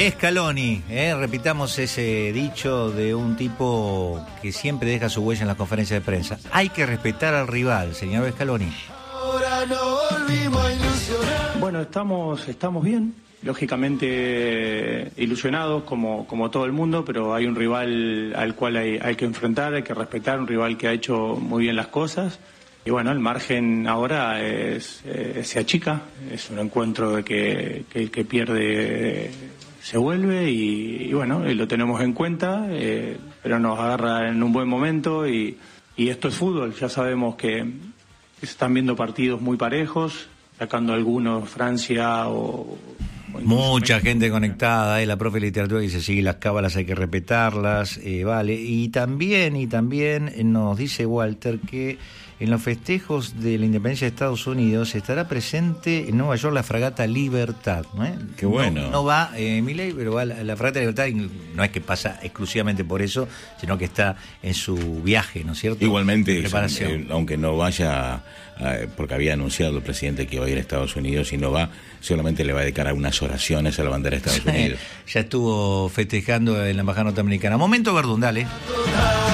Scaloni, repitamos ese dicho de un tipo que siempre deja su huella en las conferencias de prensa. Hay que respetar al rival, señor Scaloni. Bueno, estamos bien, lógicamente ilusionados como todo el mundo, pero hay un rival al cual hay que enfrentar, hay que respetar, un rival que ha hecho muy bien las cosas. Y bueno, el margen ahora se achica, es un encuentro de que el que pierde se vuelve y bueno, lo tenemos en cuenta, pero nos agarra en un buen momento y esto es fútbol. Ya sabemos que se están viendo partidos muy parejos, sacando algunos Francia o mucha gente conectada, la profe de literatura dice sí, las cábalas hay que respetarlas, vale, y también nos dice Walter que en los festejos de la independencia de Estados Unidos estará presente en Nueva York la fragata Libertad, ¿no? Qué bueno. No va Milei, pero va la fragata Libertad, y no es que pasa exclusivamente por eso, sino que está en su viaje, ¿no es cierto? Igualmente, aunque no vaya, porque había anunciado el presidente que iba a ir a Estados Unidos, y no va, solamente le va a dedicar unas oraciones a la bandera de Estados Unidos. Ya estuvo festejando en la embajada norteamericana. Momento Verdún, dale.